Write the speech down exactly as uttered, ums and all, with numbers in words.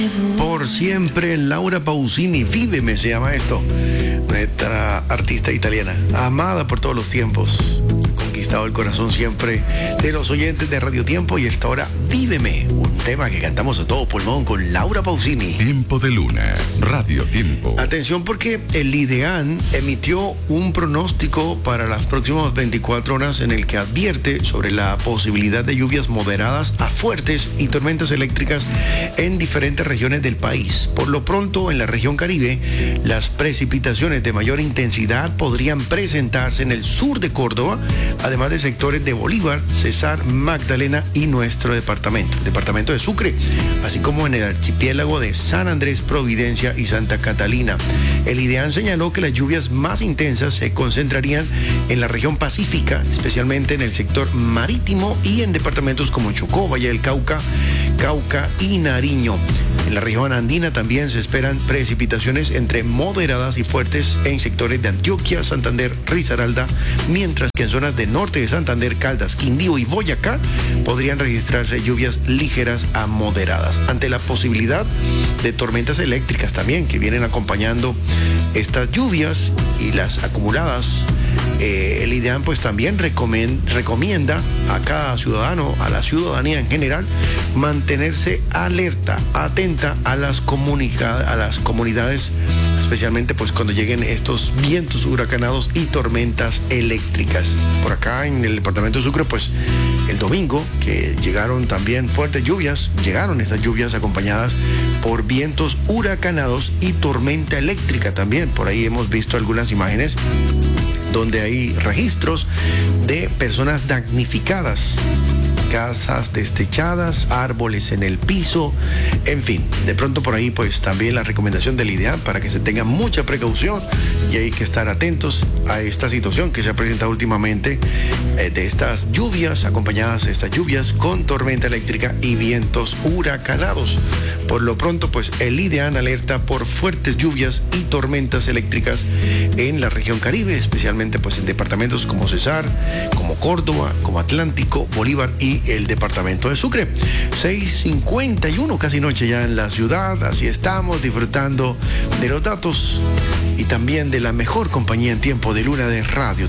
Por siempre, Laura Pausini, Víveme se llama esto. Nuestra artista italiana, amada por todos los tiempos, conquistado el corazón siempre de los oyentes de Radio Tiempo. Y esta hora, Víveme, un tema que cantamos a todo pulmón con Laura Pausini. Tiempo de Luna, Radio Tiempo. Atención, porque el IDEAN emitió un pronóstico para las próximas veinticuatro horas en el que advierte sobre la posibilidad de lluvias moderadas a fuertes y tormentas eléctricas en diferentes regiones del país. Por lo pronto, en la región Caribe, las precipitaciones de mayor intensidad podrían presentarse en el sur de Córdoba, además de sectores de Bolívar, Cesar, Magdalena y nuestro departamento, el departamento de Sucre, así como en el archipiélago de San Andrés, Providencia y Santa Catalina. El IDEAN señaló que las lluvias más intensas se concentrarían en la región pacífica, especialmente en el sector marítimo y en departamentos como Chocó, Valle del Cauca, Cauca y Nariño. En la región andina también se esperan precipitaciones entre moderadas y fuertes en sectores de Antioquia, Santander, Risaralda, mientras que en zonas de norte de Santander, Caldas, Quindío y Boyacá podrían registrarse lluvias ligeras a moderadas. Ante la posibilidad de tormentas eléctricas también que vienen acompañando estas lluvias y las acumuladas, eh, el IDEAN pues también recomienda a cada ciudadano, a la ciudadanía en general, mantenerse alerta, atenta a las, comunica- a las comunidades, especialmente pues cuando lleguen estos vientos huracanados y tormentas eléctricas. Por acá en el departamento de Sucre, pues el domingo que llegaron también fuertes lluvias, llegaron estas lluvias acompañadas por vientos huracanados y tormenta eléctrica también. Por ahí hemos visto algunas imágenes donde hay registros de personas damnificadas, casas destechadas, árboles en el piso, en fin. De pronto por ahí pues también la recomendación del IDEAN para que se tenga mucha precaución y hay que estar atentos a esta situación que se ha presentado últimamente, eh, de estas lluvias, acompañadas de estas lluvias con tormenta eléctrica y vientos huracanados. Por lo pronto pues el IDEAN alerta por fuertes lluvias y tormentas eléctricas en la región Caribe, especialmente pues en departamentos como Cesar, como Córdoba, como Atlántico, Bolívar y el departamento de Sucre. seis cincuenta y uno, casi noche ya en la ciudad, así estamos disfrutando de los datos y también de la mejor compañía en Tiempo de Luna de Radio